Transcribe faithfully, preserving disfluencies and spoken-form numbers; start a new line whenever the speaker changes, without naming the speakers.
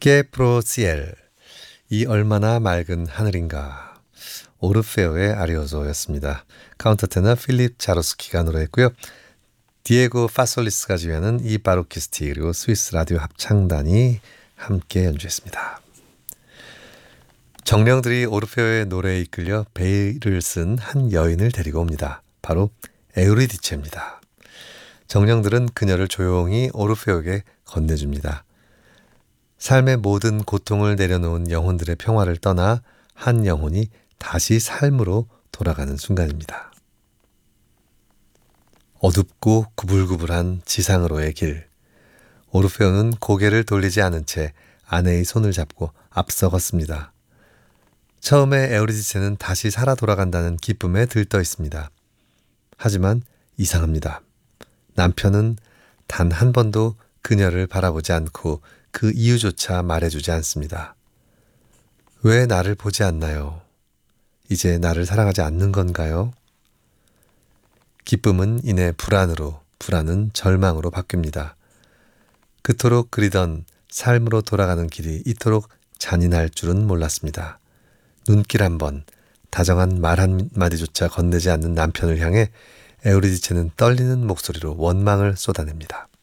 게프로시엘, 이 얼마나 맑은 하늘인가. 오르페오의 아리오조였습니다. 카운터 테너 필립 자로스키가 노래했고요. 디에고 파솔리스가 지휘하는 이 바로키스티 그리고 스위스 라디오 합창단이 함께 연주했습니다. 정령들이 오르페오의 노래에 이끌려 베일을 쓴 한 여인을 데리고 옵니다. 바로 에우리디체입니다. 정령들은 그녀를 조용히 오르페오에게 건네줍니다. 삶의 모든 고통을 내려놓은 영혼들의 평화를 떠나 한 영혼이 다시 삶으로 돌아가는 순간입니다. 어둡고 구불구불한 지상으로의 길. 오르페오는 고개를 돌리지 않은 채 아내의 손을 잡고 앞서갔습니다. 처음에 에우리디체는 다시 살아 돌아간다는 기쁨에 들떠 있습니다. 하지만 이상합니다. 남편은 단 한 번도 그녀를 바라보지 않고 그 이유조차 말해주지 않습니다. 왜 나를 보지 않나요? 이제 나를 사랑하지 않는 건가요? 기쁨은 이내 불안으로, 불안은 절망으로 바뀝니다. 그토록 그리던 삶으로 돌아가는 길이 이토록 잔인할 줄은 몰랐습니다. 눈길 한 번, 다정한 말 한마디조차 건네지 않는 남편을 향해 에우리디체는 떨리는 목소리로 원망을 쏟아냅니다.